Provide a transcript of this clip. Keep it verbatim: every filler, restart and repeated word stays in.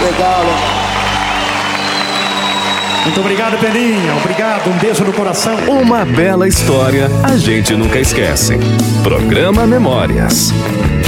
Legal, legal. Muito obrigado, Peninha. Obrigado, um beijo no coração. Uma bela história a gente nunca esquece. Programa Memórias.